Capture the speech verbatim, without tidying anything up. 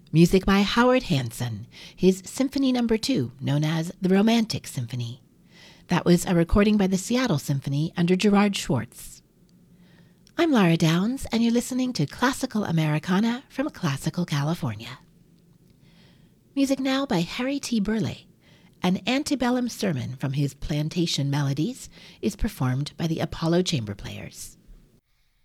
Music by Howard Hanson, his Symphony Number Two, known as the Romantic Symphony. That was a recording by the Seattle Symphony under Gerard Schwartz. I'm Lara Downs, and you're listening to Classical Americana from Classical California. Music now by Harry T. Burleigh. An antebellum sermon from his Plantation Melodies is performed by the Apollo Chamber Players.